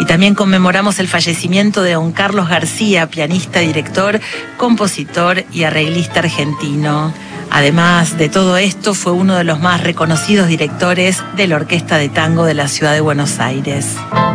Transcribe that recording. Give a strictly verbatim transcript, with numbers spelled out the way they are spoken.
Y también conmemoramos el fallecimiento de don Carlos García, pianista, director, compositor y arreglista argentino. Además de todo esto, fue uno de los más reconocidos directores de la Orquesta de Tango de la Ciudad de Buenos Aires.